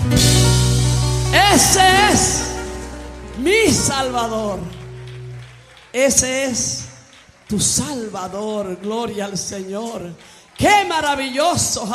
Ese es mi Salvador. Ese es tu Salvador. Gloria al Señor. Qué maravilloso.